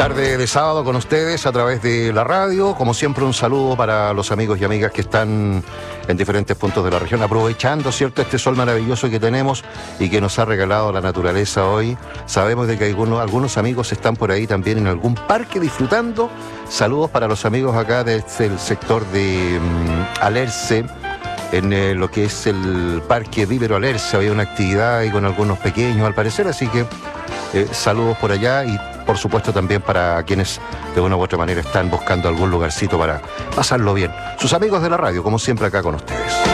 Tarde de sábado con ustedes a través de la radio. Como siempre, un saludo para los amigos y amigas que están en diferentes puntos de la región, aprovechando, ¿cierto?, este sol maravilloso que tenemos y que nos ha regalado la naturaleza hoy. Sabemos de que algunos amigos están por ahí también en algún parque disfrutando. Saludos para los amigos acá desde el sector de Alerce, en lo que es el Parque Vívero Alerce. Había una actividad ahí con algunos pequeños al parecer, así que saludos por allá y por supuesto también para quienes de una u otra manera están buscando algún lugarcito para pasarlo bien. Sus amigos de la radio, como siempre, acá con ustedes.